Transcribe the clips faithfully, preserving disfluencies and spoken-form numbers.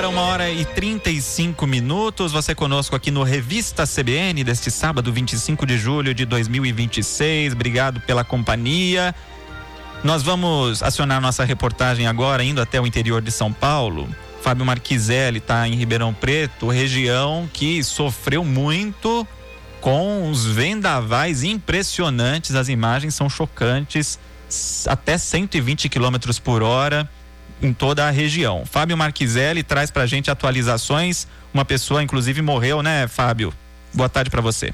Uma hora e trinta e cinco minutos, você conosco aqui no Revista C B N deste sábado, vinte e cinco de julho de dois mil e vinte e seis. Obrigado pela companhia. Nós vamos acionar nossa reportagem agora, indo até o interior de São Paulo. Fábio Marquiselli está em Ribeirão Preto, região que sofreu muito com os vendavais impressionantes. As imagens são chocantes, até cento e vinte quilômetros por hora em toda a região. Fábio Marquiselli traz pra gente atualizações. Uma pessoa inclusive morreu, né, Fábio? Boa tarde para você.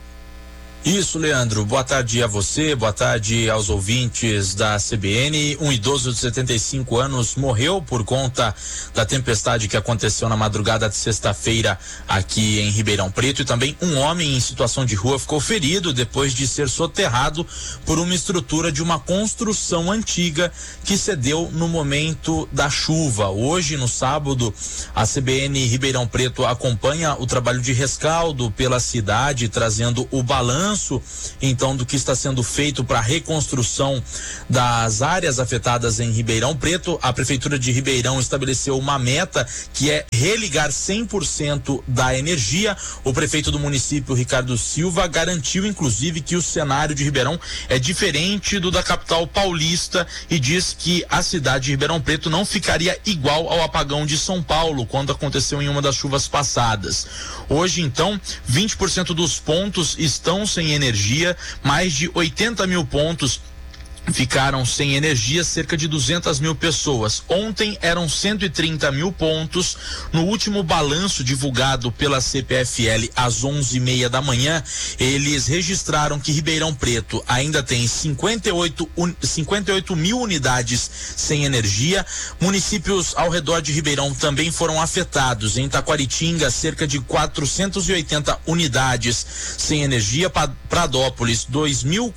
Isso, Leandro. Boa tarde a você, boa tarde aos ouvintes da C B N. Um idoso de setenta e cinco anos morreu por conta da tempestade que aconteceu na madrugada de sexta-feira aqui em Ribeirão Preto, e também um homem em situação de rua ficou ferido depois de ser soterrado por uma estrutura de uma construção antiga que cedeu no momento da chuva. Hoje, no sábado, a C B N Ribeirão Preto acompanha o trabalho de rescaldo pela cidade, trazendo o balanço então do que está sendo feito para a reconstrução das áreas afetadas em Ribeirão Preto. A Prefeitura de Ribeirão estabeleceu uma meta que é religar cem por cento da energia. O prefeito do município, Ricardo Silva, garantiu inclusive que o cenário de Ribeirão é diferente do da capital paulista e diz que a cidade de Ribeirão Preto não ficaria igual ao apagão de São Paulo, quando aconteceu em uma das chuvas passadas. Hoje, então, vinte por cento dos pontos estão sem energia, mais de oitenta mil pontos ficaram sem energia, cerca de duzentas mil pessoas. Ontem eram cento e trinta mil pontos. No último balanço divulgado pela C P F L às onze e meia da manhã, eles registraram que Ribeirão Preto ainda tem cinquenta e oito, cinquenta e oito mil unidades sem energia. Municípios ao redor de Ribeirão também foram afetados. Em Taquaritinga, cerca de quatrocentas e oitenta unidades sem energia. Pradópolis, dois mil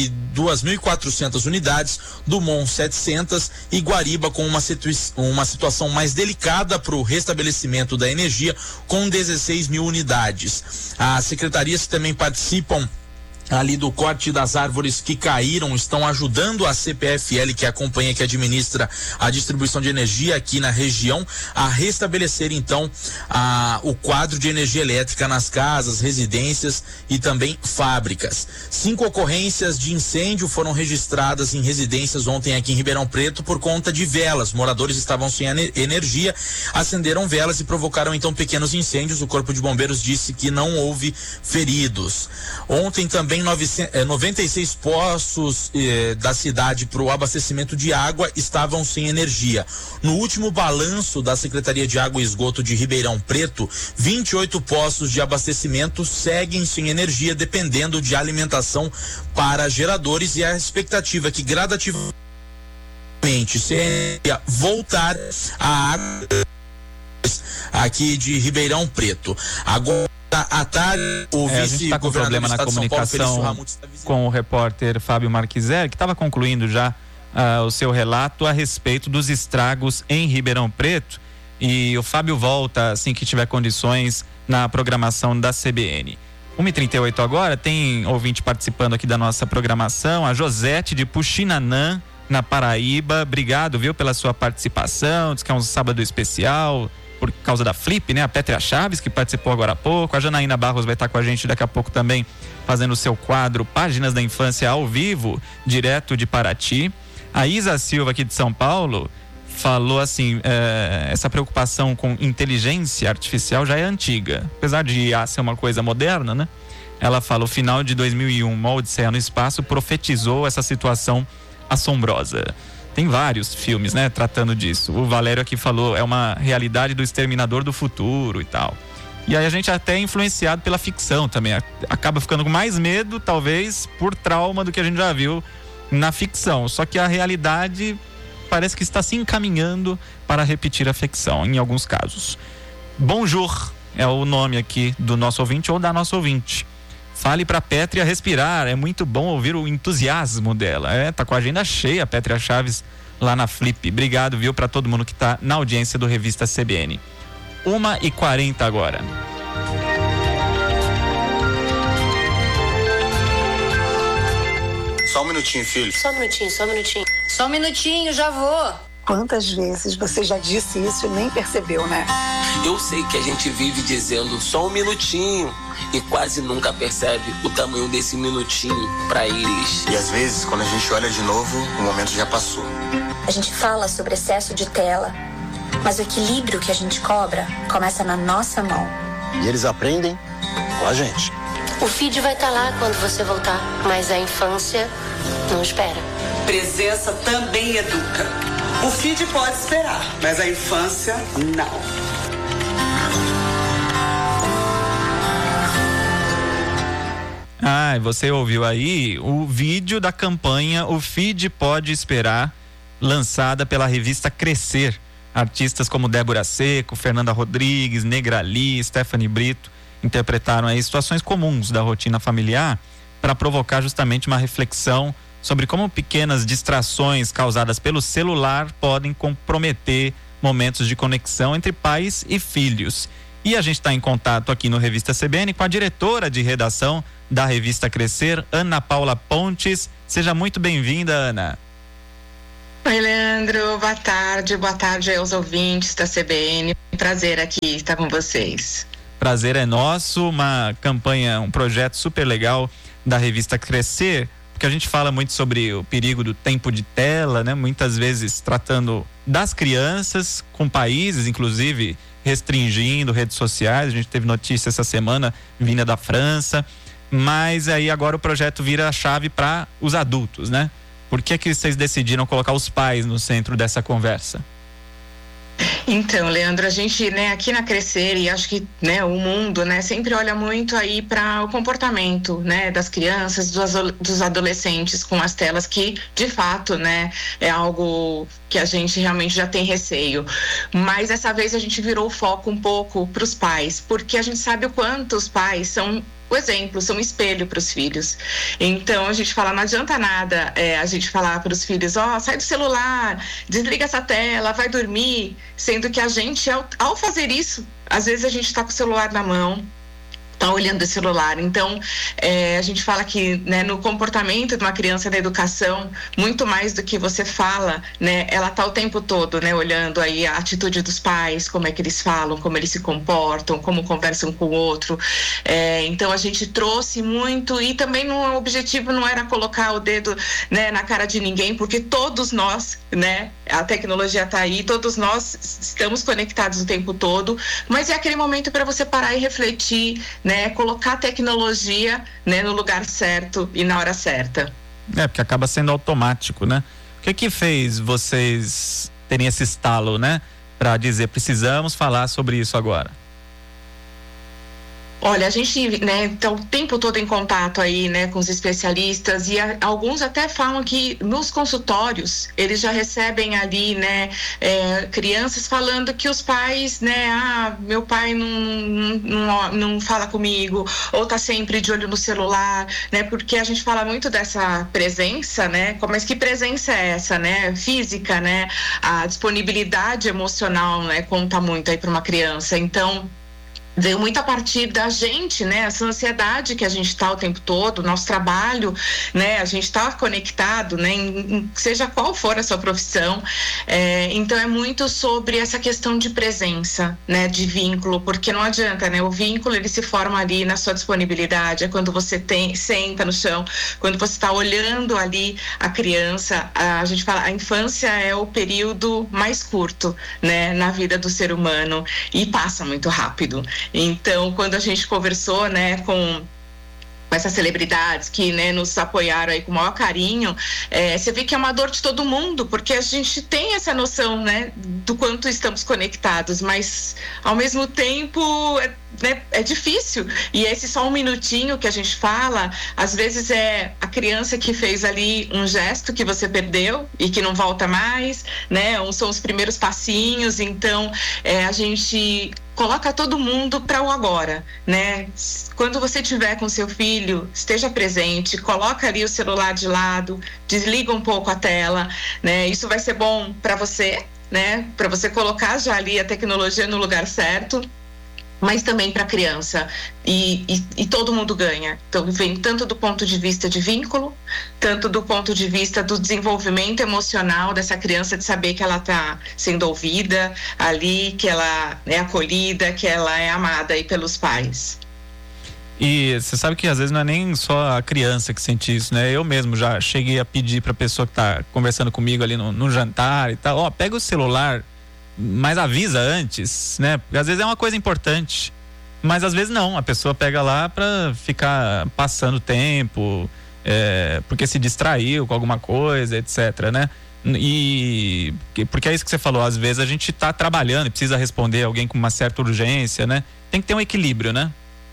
e quatrocentas unidades, Dumont setecentas e Guariba com uma, situa uma situação mais delicada para o restabelecimento da energia, com dezesseis mil unidades. As secretarias que também participam ali do corte das árvores que caíram estão ajudando a C P F L, que acompanha, que administra a distribuição de energia aqui na região, a restabelecer então a, o quadro de energia elétrica nas casas, residências e também fábricas. Cinco ocorrências de incêndio foram registradas em residências ontem aqui em Ribeirão Preto por conta de velas. Moradores estavam sem energia, acenderam velas e provocaram então pequenos incêndios. O Corpo de Bombeiros disse que não houve feridos. Ontem também noventa e seis poços eh, da cidade para o abastecimento de água estavam sem energia. No último balanço da Secretaria de Água e Esgoto de Ribeirão Preto, vinte e oito poços de abastecimento seguem sem energia, dependendo de alimentação para geradores, e a expectativa é que gradativamente se voltar a água aqui de Ribeirão Preto. Agora à tarde, o é, a gente está com problema na comunicação Paulo, com o repórter Fábio Marquiselli, que estava concluindo já uh, o seu relato a respeito dos estragos em Ribeirão Preto, e o Fábio volta assim que tiver condições na programação da C B N. uma e trinta e oito agora, tem ouvinte participando aqui da nossa programação, a Josete de Puxinanã, na Paraíba. Obrigado, viu, pela sua participação. Diz que é um sábado especial por causa da Flip, né? A Pétria Chaves, que participou agora há pouco. A Janaína Barros vai estar com a gente daqui a pouco também, fazendo o seu quadro Páginas da Infância ao vivo, direto de Paraty. A Isa Silva, aqui de São Paulo, falou assim, é, essa preocupação com inteligência artificial já é antiga, apesar de I A ser uma coisa moderna, né? Ela fala, o final de dois mil e um, uma Odisseia no Espaço, profetizou essa situação assombrosa. Tem vários filmes, né, tratando disso. O Valério aqui falou, é uma realidade do Exterminador do Futuro e tal. E aí a gente até é influenciado pela ficção também. Acaba ficando com mais medo, talvez, por trauma do que a gente já viu na ficção. Só que a realidade parece que está se encaminhando para repetir a ficção, em alguns casos. Bonjour é o nome aqui do nosso ouvinte ou da nossa ouvinte. Fale pra Pétria respirar, é muito bom ouvir o entusiasmo dela. É, tá com a agenda cheia a Pétria Chaves lá na Flip. Obrigado, viu, pra todo mundo que tá na audiência do Revista C B N. uma e quarenta agora. Só um minutinho, filho. Só um minutinho, só um minutinho. Só um minutinho, já vou. Quantas vezes você já disse isso e nem percebeu, né? Eu sei que a gente vive dizendo só um minutinho e quase nunca percebe o tamanho desse minutinho para eles. E às vezes, quando a gente olha de novo, o momento já passou. A gente fala sobre excesso de tela, mas o equilíbrio que a gente cobra começa na nossa mão. E eles aprendem com a gente. O feed vai estar lá quando você voltar, mas a infância não espera. Presença também educa. O feed pode esperar, mas a infância não. Ah, você ouviu aí o vídeo da campanha O Feed Pode Esperar, lançada pela revista Crescer. Artistas como Débora Seco, Fernanda Rodrigues, Negrali, Stephanie Brito interpretaram aí situações comuns da rotina familiar para provocar justamente uma reflexão sobre como pequenas distrações causadas pelo celular podem comprometer momentos de conexão entre pais e filhos. E a gente está em contato aqui no Revista C B N com a diretora de redação da revista Crescer, Ana Paula Pontes. Seja muito bem-vinda, Ana. Oi, Leandro. Boa tarde. Boa tarde aos ouvintes da C B N. Prazer aqui estar com vocês. Prazer é nosso. Uma campanha, um projeto super legal da revista Crescer, porque a gente fala muito sobre o perigo do tempo de tela, né? Muitas vezes tratando das crianças, com países, inclusive, restringindo redes sociais. A gente teve notícia essa semana vinda da França, mas aí agora o projeto vira a chave para os adultos, né? Por que que vocês decidiram colocar os pais no centro dessa conversa? Então, Leandro, a gente, né, aqui na Crescer, e acho que, né, o mundo, né, sempre olha muito aí para o comportamento, né, das crianças, dos, dos adolescentes com as telas, que, de fato, né, é algo que a gente realmente já tem receio. Mas dessa vez a gente virou o foco um pouco para os pais, porque a gente sabe o quanto os pais são o exemplo, são um espelho para os filhos. Então a gente fala, não adianta nada é, a gente falar para os filhos, ó, oh, sai do celular, desliga essa tela, vai dormir, sendo que a gente, ao, ao fazer isso, às vezes a gente está com o celular na mão, tá olhando o celular. Então é, a gente fala que, né, no comportamento de uma criança, na educação, muito mais do que você fala, né, ela tá o tempo todo, né, olhando aí a atitude dos pais, como é que eles falam, como eles se comportam, como conversam com o outro. É, então a gente trouxe muito, e também o objetivo não era colocar o dedo, né, na cara de ninguém, porque todos nós, né, a tecnologia tá aí, todos nós estamos conectados o tempo todo, mas é aquele momento para você parar e refletir, né, colocar a tecnologia, né, no lugar certo e na hora certa. É, porque acaba sendo automático, né? O que que fez vocês terem esse estalo, né, para dizer, precisamos falar sobre isso agora? Olha, a gente, né, tá o tempo todo em contato aí, né, com os especialistas, e a, alguns até falam que nos consultórios eles já recebem ali, né, é, crianças falando que os pais, né, ah, meu pai não, não, não fala comigo, ou tá sempre de olho no celular, né, porque a gente fala muito dessa presença, né, mas que presença é essa, né, física, né, a disponibilidade emocional, né, conta muito aí para uma criança. Então veio muito a partir da gente, né, essa ansiedade que a gente está o tempo todo, nosso trabalho, né, a gente está conectado, né, em, em, seja qual for a sua profissão, é, então é muito sobre essa questão de presença, né, de vínculo, porque não adianta, né, o vínculo ele se forma ali na sua disponibilidade, é quando você tem, senta no chão, quando você está olhando ali a criança, a, a gente fala, a infância é o período mais curto, né, na vida do ser humano, e passa muito rápido. Então, quando a gente conversou, né, com essas celebridades que, né, nos apoiaram aí com o maior carinho, é, você vê que é uma dor de todo mundo, porque a gente tem essa noção, né, do quanto estamos conectados, mas ao mesmo tempo é, né, é difícil, e esse só um minutinho que a gente fala, às vezes é a criança que fez ali um gesto que você perdeu e que não volta mais, né, ou são os primeiros passinhos, então é, a gente coloca todo mundo para o agora, né? Quando você estiver com seu filho, esteja presente, coloca ali o celular de lado, desliga um pouco a tela, né? Isso vai ser bom para você, né? Para você colocar já ali a tecnologia no lugar certo. mas também para a criança, e, e, e todo mundo ganha. Então vem tanto do ponto de vista de vínculo, tanto do ponto de vista do desenvolvimento emocional dessa criança, de saber que ela está sendo ouvida ali, que ela é acolhida, que ela é amada aí pelos pais. E você sabe que às vezes não é nem só a criança que sente isso, né? Eu mesmo já cheguei a pedir para a pessoa que está conversando comigo ali no, no jantar e tal, ó, pega o celular, mas avisa antes, né? Porque às vezes é uma coisa importante, mas às vezes não, a pessoa pega lá para ficar passando tempo, é, porque se distraiu com alguma coisa, etc, né? E porque é isso que você falou, às vezes a gente tá trabalhando e precisa responder alguém com uma certa urgência, né? Tem que ter um equilíbrio, né?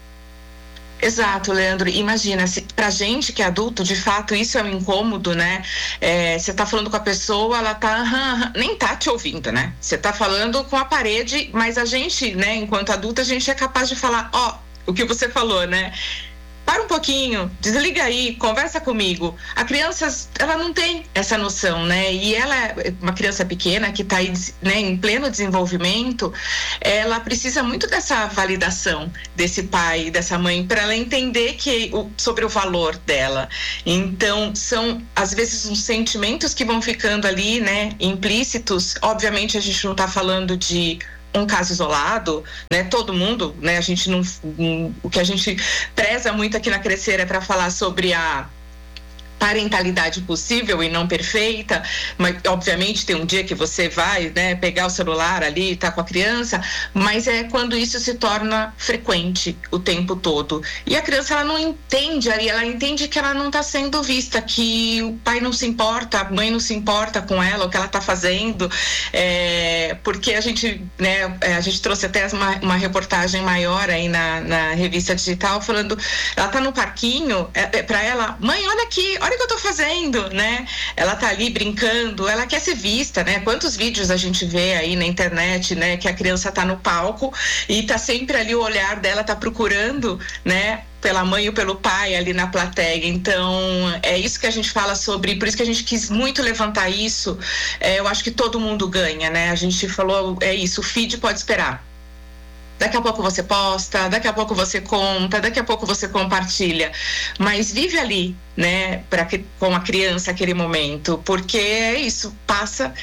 Exato, Leandro. Imagina, se, pra gente que é adulto, de fato, isso é um incômodo, né? É, você tá falando com a pessoa, ela tá, nem tá te ouvindo, né? Você tá falando com a parede, mas a gente, né, enquanto adulta, a gente é capaz de falar, ó, o que você falou, né? Para um pouquinho, desliga aí, conversa comigo. A criança, ela não tem essa noção, né? E ela é uma criança pequena que está aí, né, em pleno desenvolvimento, ela precisa muito dessa validação desse pai, dessa mãe, para ela entender que, o, sobre o valor dela. Então, são, às vezes, uns sentimentos que vão ficando ali, né, implícitos. Obviamente, a gente não está falando de um caso isolado, né? Todo mundo, né? A gente não, um, o que a gente preza muito aqui na Crescer é para falar sobre a parentalidade possível e não perfeita, mas obviamente tem um dia que você vai, né, pegar o celular ali e tá com a criança, mas é quando isso se torna frequente o tempo todo. E a criança, ela não entende ali, ela entende que ela não tá sendo vista, que o pai não se importa, a mãe não se importa com ela, o que ela tá fazendo, é, porque a gente, né, a gente trouxe até uma, uma reportagem maior aí na, na revista digital, falando, ela tá no parquinho, é, é pra ela, mãe, olha aqui, olha o que eu tô fazendo, né? Ela tá ali brincando, ela quer ser vista, né? Quantos vídeos a gente vê aí na internet, né? Que a criança tá no palco e tá sempre ali, o olhar dela tá procurando, né? Pela mãe ou pelo pai ali na plateia. Então, é isso que a gente fala sobre, por isso que a gente quis muito levantar isso. É, eu acho que todo mundo ganha, né? A gente falou, é isso, o feed pode esperar. Daqui a pouco você posta, daqui a pouco você conta, daqui a pouco você compartilha, mas vive ali, né, pra que, com a criança aquele momento, porque é isso, passa,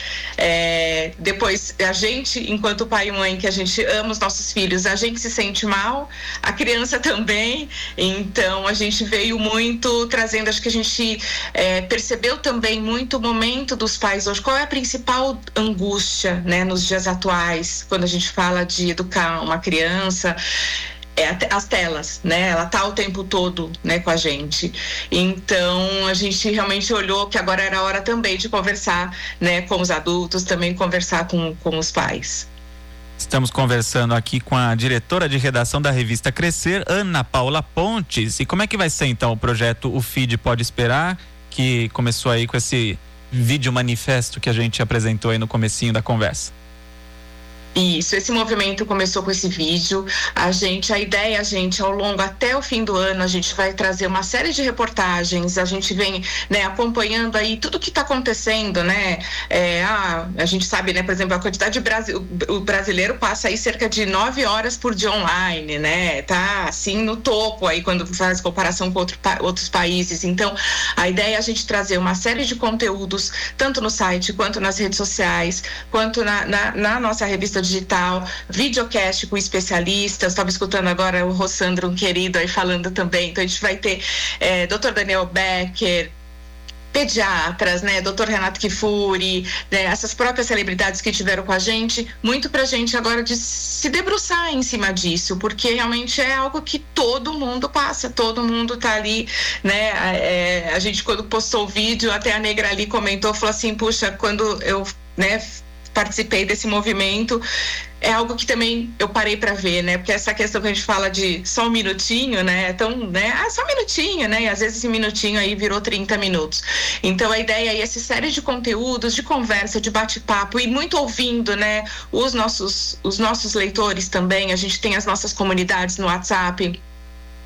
é, depois a gente, enquanto pai e mãe, que a gente ama os nossos filhos, a gente se sente mal, a criança também, então a gente veio muito trazendo, acho que a gente é, percebeu também muito o momento dos pais hoje, qual é a principal angústia, né, nos dias atuais, quando a gente fala de educar uma criança, é as telas, né? Ela tá o tempo todo, né, com a gente. Então, a gente realmente olhou que agora era a hora também de conversar, né, com os adultos, também conversar com, com os pais. Estamos conversando aqui com a diretora de redação da revista Crescer, Ana Paula Pontes. E como é que vai ser, então, o projeto O Feed Pode Esperar, que começou aí com esse vídeo manifesto que a gente apresentou aí no comecinho da conversa? Isso, esse movimento começou com esse vídeo. A gente, a ideia, a gente, ao longo até o fim do ano, a gente vai trazer uma série de reportagens. A gente vem, né, acompanhando aí tudo que está acontecendo, né? É, a, a gente sabe, né, por exemplo, a quantidade de Brasil, o brasileiro passa aí cerca de nove horas por dia online, né? Tá assim no topo aí quando faz comparação com outro, outros países. Então, a ideia é a gente trazer uma série de conteúdos, tanto no site quanto nas redes sociais, quanto na, na, na nossa revista digital, videocast com especialistas. Estava escutando agora o Rossandro, um querido, aí falando também. Então a gente vai ter é, doutor Daniel Becker, pediatras, né, doutor Renato Kifuri, né, essas próprias celebridades que tiveram com a gente, muito pra gente agora de se debruçar em cima disso, porque realmente é algo que todo mundo passa, todo mundo tá ali, né, é, a gente quando postou o vídeo, até a Negra ali comentou, falou assim, puxa, quando eu, né, participei desse movimento, é algo que também eu parei para ver, né? Porque essa questão que a gente fala de só um minutinho, né? Então, né? Ah, só um minutinho, né? E às vezes esse minutinho aí virou trinta minutos. Então, a ideia é essa série de conteúdos, de conversa, de bate-papo e muito ouvindo, né? Os nossos, os nossos leitores também. A gente tem as nossas comunidades no WhatsApp,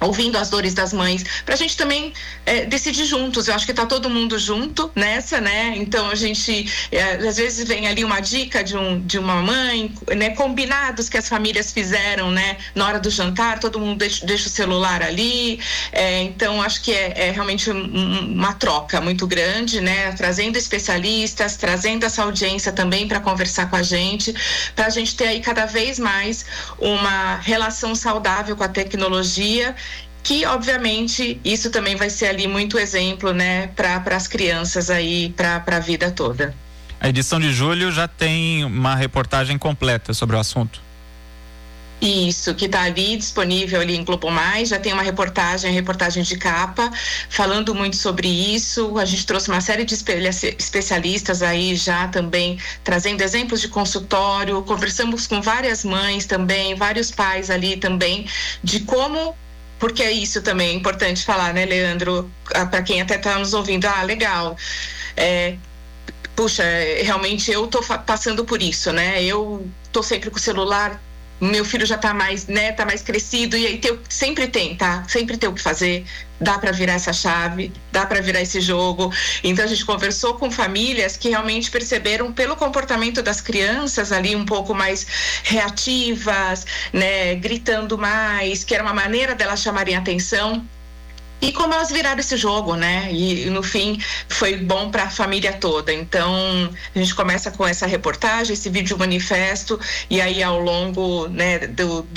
ouvindo as dores das mães, para a gente também é, decidir juntos. Eu acho que está todo mundo junto nessa, né? Então a gente é, às vezes vem ali uma dica de, um, de uma mãe, né? Combinados que as famílias fizeram, né? Na hora do jantar, todo mundo deixa, deixa o celular ali. É, então acho que é, é realmente um, uma troca muito grande, né? Trazendo especialistas, trazendo essa audiência também para conversar com a gente, para a gente ter aí cada vez mais uma relação saudável com a tecnologia, que obviamente isso também vai ser ali muito exemplo, né, para as crianças aí, para a vida toda. A edição de julho já tem uma reportagem completa sobre o assunto. Isso, que está ali disponível ali em Globo Mais, já tem uma reportagem, reportagem de capa, falando muito sobre isso. A gente trouxe uma série de especialistas aí já também, trazendo exemplos de consultório, conversamos com várias mães também, vários pais ali também, de como, porque é isso também é importante falar, né, Leandro, para quem até está nos ouvindo, ah, legal, é, puxa, realmente eu tô passando por isso, né, eu tô sempre com o celular, meu filho já tá mais, né, tá mais crescido, e aí tem, sempre tem, tá? Sempre tem o que fazer, dá para virar essa chave, dá para virar esse jogo. Então a gente conversou com famílias que realmente perceberam pelo comportamento das crianças ali um pouco mais reativas, né, gritando mais, que era uma maneira delas chamarem atenção. E como elas viraram esse jogo, né? E no fim foi bom para a família toda. Então a gente começa com essa reportagem, esse vídeo manifesto, e aí ao longo, né, do,